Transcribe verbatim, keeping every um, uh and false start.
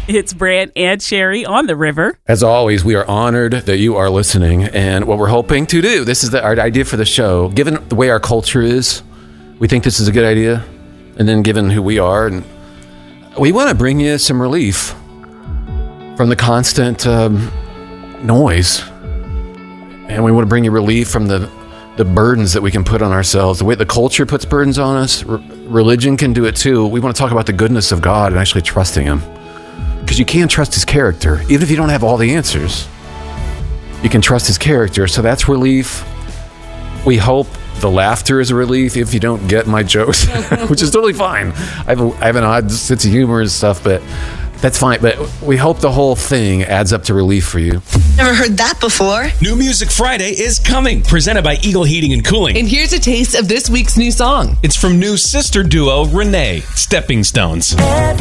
It's Brant and Sherry on the river. As always, we are honored that you are listening. And what we're hoping to do, this is the, our idea for the show. Given the way our culture is, we think this is a good idea. And then given who we are, and we want to bring you some relief from the constant um, noise. And we want to bring you relief from the, the burdens that we can put on ourselves. The way the culture puts burdens on us, re- religion can do it too. We want to talk about the goodness of God and actually trusting Him. Because you can trust His character, even if you don't have all the answers. You can trust His character, so that's relief. We hope the laughter is a relief if you don't get my jokes, which is totally fine. I have, a, I have an odd sense of humor and stuff, but that's fine. But we hope the whole thing adds up to relief for you. Never heard that before. New Music Friday is coming, presented by Eagle Heating and Cooling. And here's a taste of this week's new song. It's from new sister duo Renee, Stepping Stones.